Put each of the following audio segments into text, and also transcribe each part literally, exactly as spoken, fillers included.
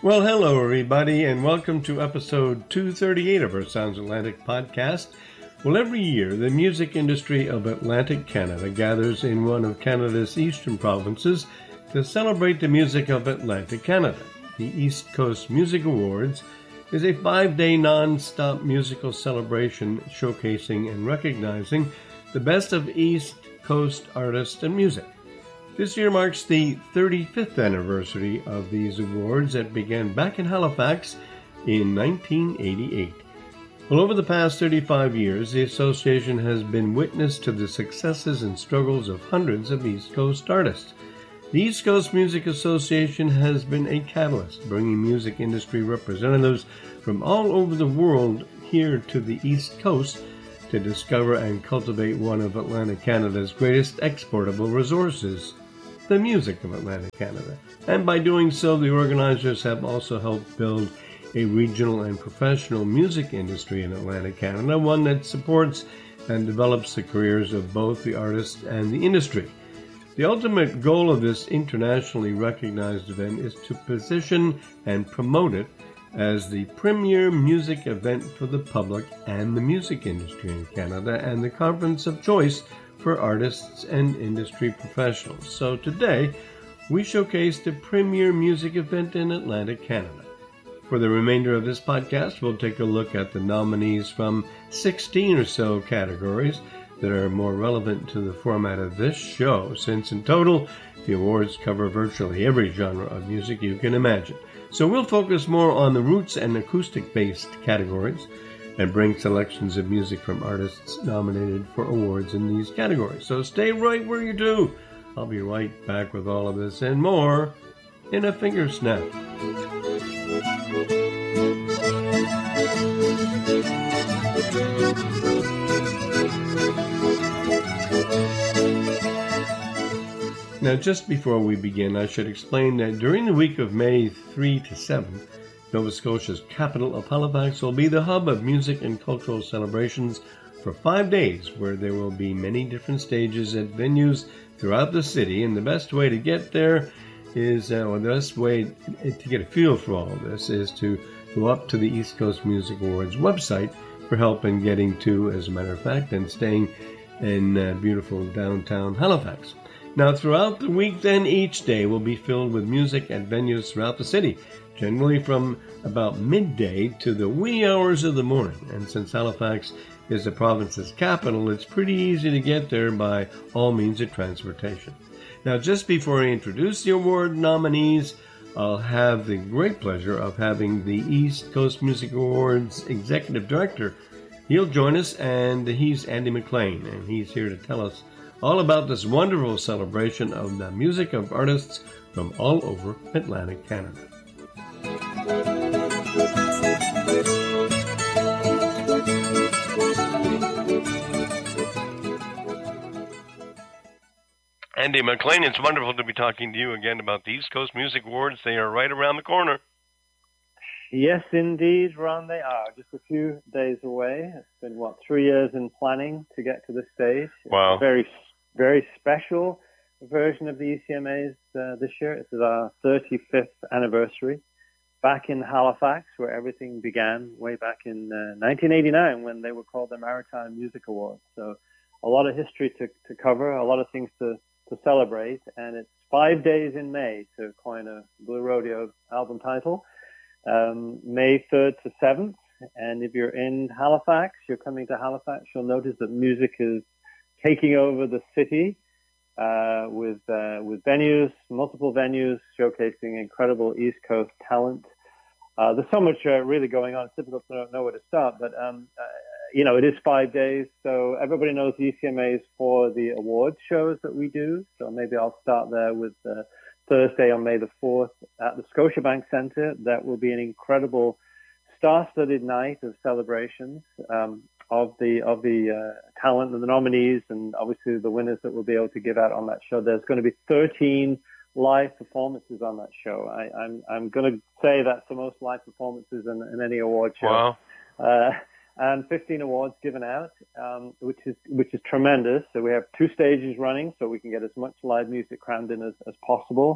Well, hello, everybody, and welcome to episode two thirty-eight of our Sounds Atlantic podcast. Well, every year, the music industry of Atlantic Canada gathers in one of Canada's eastern provinces to celebrate the music of Atlantic Canada. The East Coast Music Awards is a five-day non-stop musical celebration showcasing and recognizing the best of East Coast artists and music. This year marks the thirty-fifth anniversary of these awards that began back in Halifax in nineteen eighty-eight. Well, over the past thirty-five years, the association has been witness to the successes and struggles of hundreds of East Coast artists. The East Coast Music Association has been a catalyst, bringing music industry representatives from all over the world here to the East Coast to discover and cultivate one of Atlantic Canada's greatest exportable resources, the music of Atlantic Canada. And by doing so, the organizers have also helped build a regional and professional music industry in Atlantic Canada, one that supports and develops the careers of both the artists and the industry. The ultimate goal of this internationally recognized event is to position and promote it as the premier music event for the public and the music industry in Canada, and the conference of choice for artists and industry professionals. So today, we showcase the premier music event in Atlantic Canada. For the remainder of this podcast, we'll take a look at the nominees from sixteen or so categories that are more relevant to the format of this show, since in total, the awards cover virtually every genre of music you can imagine. So we'll focus more on the roots and acoustic-based categories and bring selections of music from artists nominated for awards in these categories. So stay right where you do. I'll be right back with all of this and more in a finger snap. Now, just before we begin, I should explain that during the week of May third to seventh, Nova Scotia's capital of Halifax will be the hub of music and cultural celebrations for five days, where there will be many different stages at venues throughout the city. And the best way to get there is, uh, or the best way to get a feel for all of this is to go up to the East Coast Music Awards website for help in getting to, as a matter of fact, and staying in uh, beautiful downtown Halifax. Now, throughout the week, then, each day will be filled with music at venues throughout the city, generally from about midday to the wee hours of the morning. And since Halifax is the province's capital, it's pretty easy to get there by all means of transportation. Now, just before I introduce the award nominees, I'll have the great pleasure of having the East Coast Music Awards Executive Director. He'll join us, and he's Andy McLean, and he's here to tell us all about this wonderful celebration of the music of artists from all over Atlantic Canada. Andy McLean, it's wonderful to be talking to you again about the East Coast Music Awards. They are right around the corner. Yes, indeed, Ron, they are. Just a few days away. It's been, what, three years in planning to get to this stage. Wow. It's a very, very special version of the E C M As uh, this year. This is our thirty-fifth anniversary. Back in Halifax, where everything began way back in uh, nineteen eighty-nine, when they were called the Maritime Music Awards. So a lot of history to, to cover, a lot of things to, to celebrate, and it's five days in May, to coin a Blue Rodeo album title, um, May third to seventh. And if you're in Halifax, you're coming to Halifax, you'll notice that music is taking over the city uh, with uh, with venues, multiple venues showcasing incredible East Coast talent. Uh, there's so much uh, really going on. It's difficult to know where to start, but um, uh, you know, it is five days, so everybody knows the E C M As for the award shows that we do. So maybe I'll start there with uh, Thursday on May the fourth at the Scotiabank Centre. That will be an incredible star-studded night of celebrations um, of the of the uh, talent and the nominees, and obviously the winners that we'll be able to give out on that show. There's going to be thirteen live performances on that show. I, I'm I'm going to say that's the most live performances in, in any award show. Wow. Uh, and fifteen awards given out, um, which is which is tremendous. So we have two stages running, so we can get as much live music crammed in as, as possible.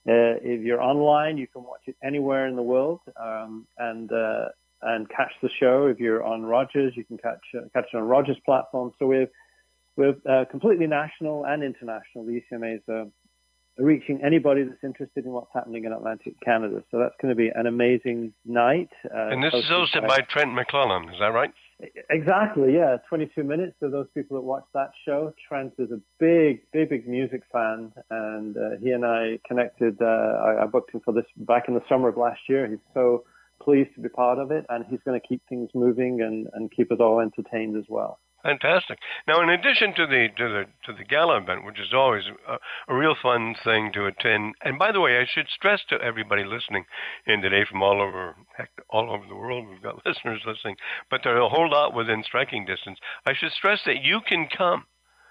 Uh, if you're online, you can watch it anywhere in the world, um, and uh, and catch the show. If you're on Rogers, you can catch uh, catch it on Rogers platform. So we're we're uh, completely national and international. The E C M As are reaching anybody that's interested in what's happening in Atlantic Canada. So that's going to be an amazing night. Uh, and this is hosted by Trent McClellan, is that right? Exactly, yeah. twenty-two minutes for those people that watch that show. Trent is a big, big, big music fan, and uh, he and I connected. Uh, I, I booked him for this back in the summer of last year. He's so pleased to be part of it, and he's going to keep things moving and, and keep us all entertained as well. Fantastic. Now, in addition to the to the to the gala event, which is always a, a real fun thing to attend, and by the way, I should stress to everybody listening in today from all over, heck, all over the world, we've got listeners listening, but there are a whole lot within striking distance. I should stress that you can come.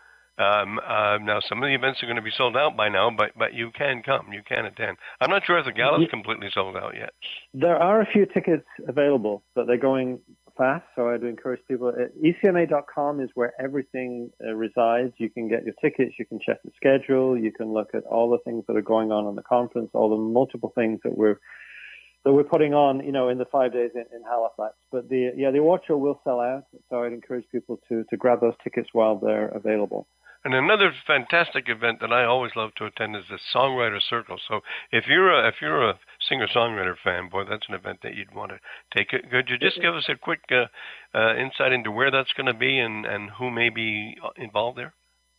Um, uh, now, some of the events are going to be sold out by now, but but you can come, you can attend. I'm not sure if the gala is completely sold out yet. There are a few tickets available, but they're going fast, so I'd encourage people. E C M A dot com is where everything uh, resides. You can get your tickets, you can check the schedule, you can look at all the things that are going on in the conference, all the multiple things that we're that we're putting on, you know, in the five days in, in Halifax. But the yeah, the award show will sell out, so I'd encourage people to to grab those tickets while they're available. And another fantastic event that I always love to attend is the Songwriter Circle. So if you're a, if you're a singer-songwriter fan, boy, that's an event that you'd want to take. Could you just give us a quick uh, uh, insight into where that's going to be and, and who may be involved there?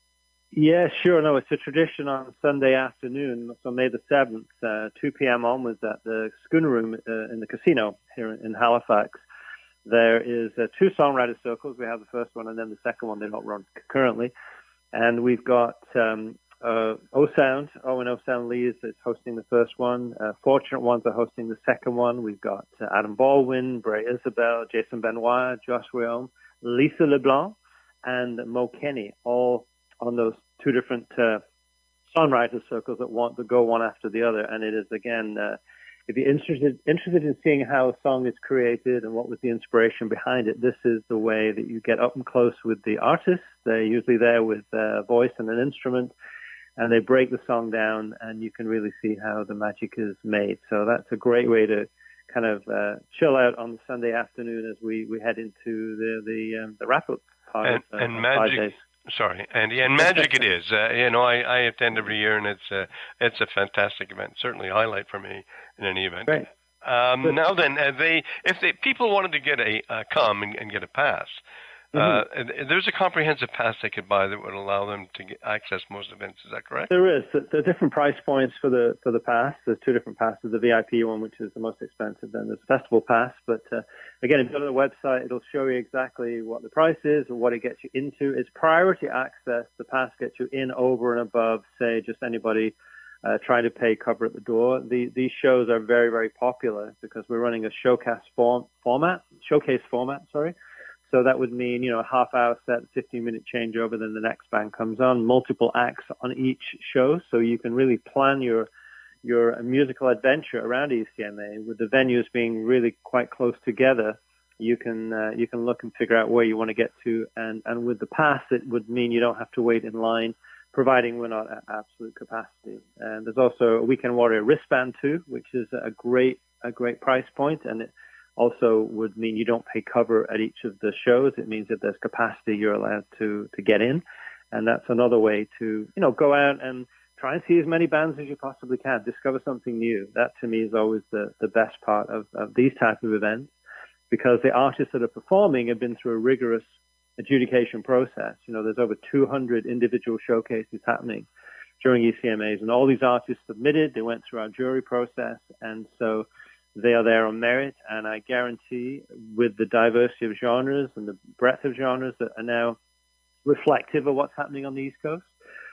Yeah, sure. No, it's a tradition on Sunday afternoon, so May the seventh, uh, two p.m. onwards at the Schooner Room uh, in the casino here in Halifax. There is uh, two Songwriter Circles. We have the first one and then the second one. They don't run concurrently. And we've got um, uh, O-Sound, Owen O-Sound Lee is, is hosting the first one. Uh, Fortunate Ones are hosting the second one. We've got uh, Adam Baldwin, Bray Isabel, Jason Benoit, Josh William, Lisa LeBlanc, and Mo Kenny, all on those two different uh, songwriter circles that want to go one after the other. And it is, again, uh, if you're interested interested in seeing how a song is created and what was the inspiration behind it, this is the way that you get up and close with the artists. They're usually there with a voice and an instrument, and they break the song down, and you can really see how the magic is made. So that's a great way to kind of uh, chill out on the Sunday afternoon as we, we head into the the, um, the wrap-up part and, of uh, and five magic. days. Sorry, Andy, and magic it is. Uh, you know, I, I attend every year, and it's a it's a fantastic event. Certainly a highlight for me in any event. Great. Um, now then, uh, they if they people wanted to get a uh, come and, and get a pass, mm-hmm. uh, there's a comprehensive pass they could buy that would allow them to get access most events. Is that correct? There is. There are different price points for the for the pass. There's two different passes. The V I P one, which is the most expensive, then there's a festival pass. But uh, again, if you go to the website, it'll show you exactly what the price is and what it gets you into. It's priority access. The pass gets you in, over, and above, say, just anybody uh, trying to pay cover at the door. The, these shows are very, very popular because we're running a showcase form, format, showcase format, sorry. So that would mean, you know, a half-hour set, fifteen-minute changeover, then the next band comes on, multiple acts on each show, so you can really plan your your musical adventure around E C M A. With the venues being really quite close together, you can uh, you can look and figure out where you want to get to, and, and with the pass, it would mean you don't have to wait in line, providing we're not at absolute capacity. And there's also a Weekend Warrior wristband too, which is a great a great price point, and it also would mean you don't pay cover at each of the shows. It means that there's capacity you're allowed to, to get in. And that's another way to, you know, go out and try and see as many bands as you possibly can. Discover something new. That to me is always the, the best part of, of these type of events, because the artists that are performing have been through a rigorous adjudication process. You know, there's over two hundred individual showcases happening during E C M As, and all these artists submitted. They went through our jury process, and so they are there on merit, and I guarantee with the diversity of genres and the breadth of genres that are now reflective of what's happening on the East Coast,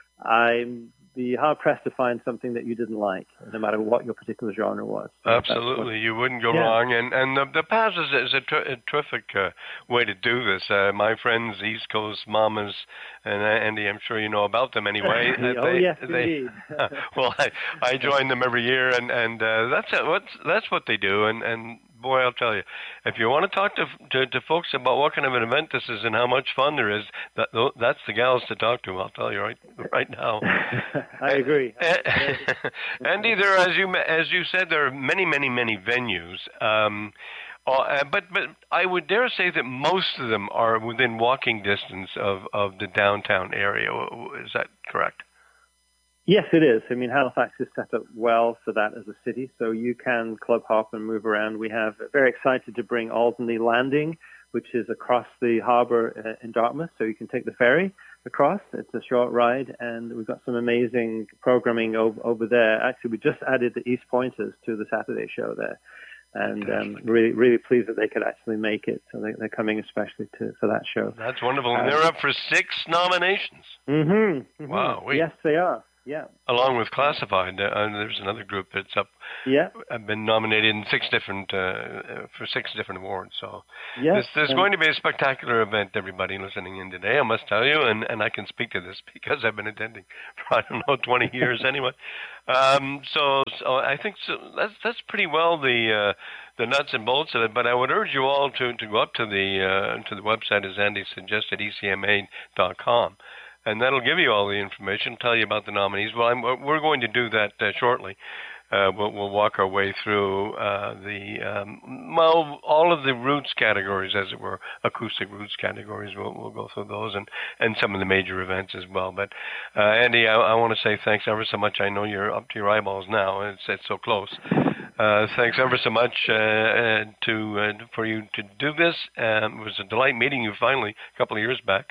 I'm be hard-pressed to find something that you didn't like, no matter what your particular genre was. So absolutely, you wouldn't go yeah. wrong. And and the, the pass is, is a, ter- a terrific uh, way to do this. Uh, my friends, East Coast Mamas, and uh, Andy, I'm sure you know about them anyway. oh, they, yes, they, indeed. well, I, I join them every year, and, and uh, that's, a, what's, that's what they do. And, and boy, I'll tell you, if you want to talk to, to to folks about what kind of an event this is and how much fun there is, that that's the gals to talk to. I'll tell you right right now. I agree. Andy, there, as you as you said, there are many, many, many venues. Um, uh, but but I would dare say that most of them are within walking distance of, of the downtown area. Is that correct? Yes, it is. I mean, Halifax is set up well for that as a city, so you can club hop and move around. We have very excited to bring Alderney Landing, which is across the harbour uh, in Dartmouth, so you can take the ferry across. It's a short ride, and we've got some amazing programming over, over there. Actually, we just added the East Pointers to the Saturday show there, and um, really, really pleased that they could actually make it. So they, they're coming especially to for that show. That's wonderful. And um, they're up for six nominations. Mm-hmm. mm-hmm. Wow. We... Yes, they are. Yeah. Along with Classified, uh, there's another group that's up. Yeah. I've been nominated in six different uh, for six different awards. So yes, this, this is going to be a spectacular event. Everybody listening in today, I must tell you, and, and I can speak to this because I've been attending for I don't know twenty years anyway. Um, so, so I think so that's that's pretty well the uh, the nuts and bolts of it. But I would urge you all to, to go up to the uh, to the website, as Andy suggested, E C M A dot com. And that'll give you all the information, tell you about the nominees. Well, I'm, we're going to do that uh, shortly. Uh, we'll, we'll walk our way through uh, the um, well, all of the roots categories, as it were, acoustic roots categories. We'll, we'll go through those and, and some of the major events as well. But uh, Andy, I, I want to say thanks ever so much. I know you're up to your eyeballs now. It's it's so close. Uh, thanks ever so much uh, uh, to uh, for you to do this. Um, it was a delight meeting you finally a couple of years back.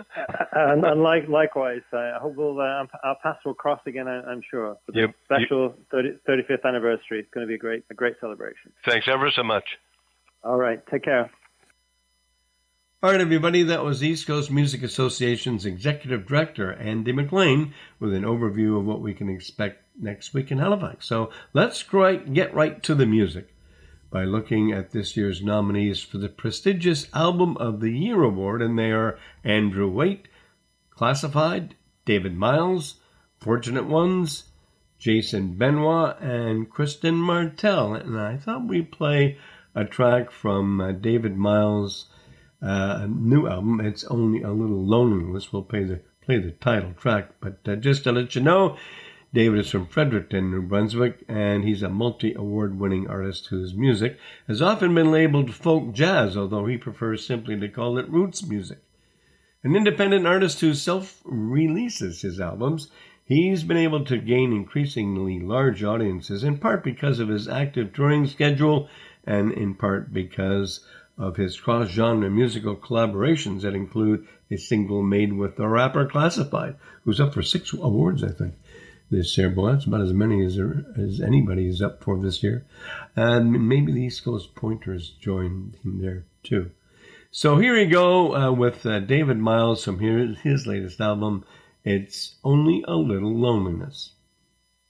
and and like, likewise, I hope we'll, uh, our paths will cross again, I'm sure, for the yep. special thirty, thirty-fifth anniversary. It's going to be a great, a great celebration. Thanks ever so much. All right. Take care. All right, everybody, that was East Coast Music Association's Executive Director, Andy McLean, with an overview of what we can expect next week in Halifax. So let's get right to the music by looking at this year's nominees for the prestigious Album of the Year Award, and they are Andrew Waite, Classified, David Miles, Fortunate Ones, Jason Benoit, and Kristen Martell. And I thought we'd play a track from uh, David Miles' Uh, a new album. It's Only a Little Loneliness. We'll play the play the title track, but uh, just to let you know, David is from Fredericton, New Brunswick, and he's a multi-award-winning artist whose music has often been labeled folk jazz, although he prefers simply to call it roots music. An independent artist who self-releases his albums, he's been able to gain increasingly large audiences, in part because of his active touring schedule, and in part because of his cross-genre musical collaborations that include a single made with the rapper Classified, who's up for six awards, I think, this year. Well, that's about as many as, as anybody is up for this year. And maybe the East Coast Pointers joined him there, too. So here we go uh, with uh, David Miles from his, his latest album, It's Only a Little Loneliness.